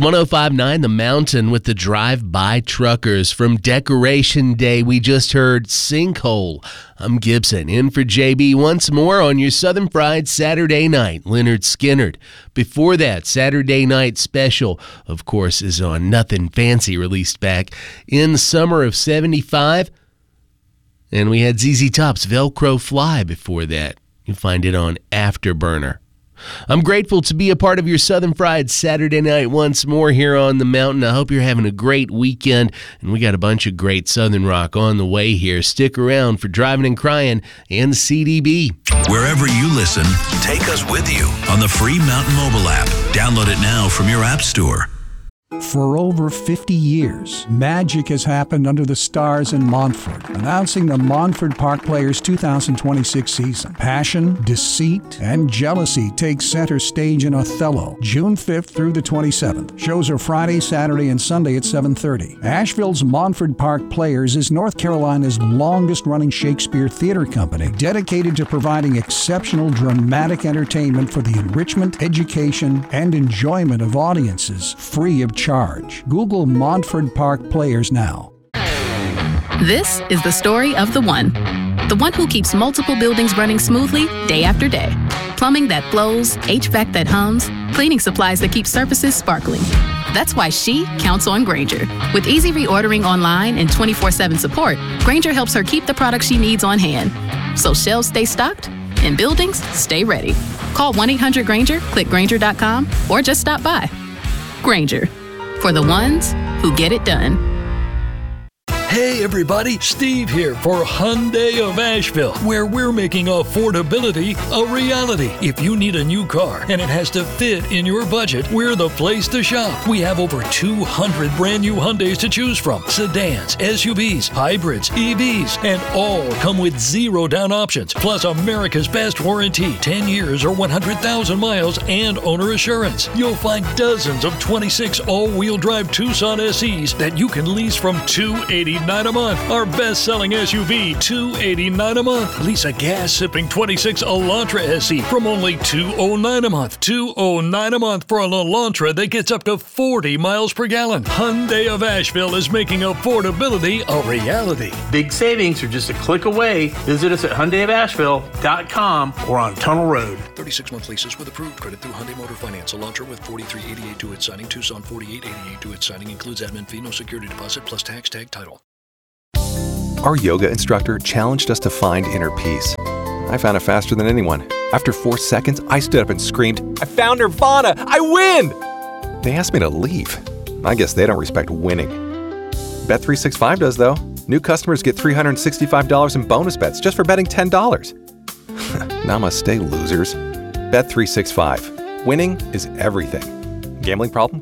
105.9 The Mountain with the Drive-By Truckers. From Decoration Day, we just heard Sinkhole. I'm Gibson, in for JB once more on your Southern Fried Saturday night. Leonard Skinnard. Before that, Saturday Night Special, of course, is on Nothing Fancy, released back in the summer of 75. And we had ZZ Top's Velcro Fly before that. You find it on Afterburner. I'm grateful to be a part of your Southern Fried Saturday night once more here on the mountain. I hope you're having a great weekend, and we got a bunch of great Southern rock on the way here. Stick around for Driving and Crying and CDB. Wherever you listen, take us with you on the free Mountain Mobile app. Download it now from your app store. For over 50 years, magic has happened under the stars in Montford, announcing the Montford Park Players 2026 season. Passion, deceit, and jealousy take center stage in Othello, June 5th through the 27th. Shows are Friday, Saturday, and Sunday at 7:30. Asheville's Montford Park Players is North Carolina's longest-running Shakespeare theater company, dedicated to providing exceptional dramatic entertainment for the enrichment, education, and enjoyment of audiences, free of charge. Google Montford Park Players now. This is the story of the one who keeps multiple buildings running smoothly day after day. Plumbing that flows, HVAC that hums, cleaning supplies that keep surfaces sparkling. That's why she counts on Grainger. With easy reordering online and 24/7 support, Grainger helps her keep the products she needs on hand. So shelves stay stocked and buildings stay ready. Call 1-800-GRAINGER, click Grainger.com, or just stop by. Grainger, for the ones who get it done. Hey everybody, Steve here for Hyundai of Asheville, where we're making affordability a reality. If you need a new car and it has to fit in your budget, we're the place to shop. We have over 200 brand new Hyundais to choose from. Sedans, SUVs, hybrids, EVs, and all come with zero down options, plus America's best warranty, 10 years or 100,000 miles, and owner assurance. You'll find dozens of 26 all-wheel drive Tucson SEs that you can lease from $289 a month. Our best-selling SUV, $289 a month. Lease a gas-sipping 26 Elantra SE from only $209 a month. $209 a month for an Elantra that gets up to 40 miles per gallon. Hyundai of Asheville is making affordability a reality. Big savings are just a click away. Visit us at HyundaiofAsheville.com or on Tunnel Road. 36-month leases with approved credit through Hyundai Motor Finance. Elantra with 4388 due at signing. Tucson 4888 due at signing. Includes admin fee, no security deposit, plus tax tag title. Our yoga instructor challenged us to find inner peace. I found it faster than anyone. After 4 seconds, I stood up and screamed, "I found Nirvana! I win!" They asked me to leave. I guess they don't respect winning. Bet365 does, though. New customers get $365 in bonus bets just for betting $10. Namaste, losers. Bet365. Winning is everything. Gambling problem?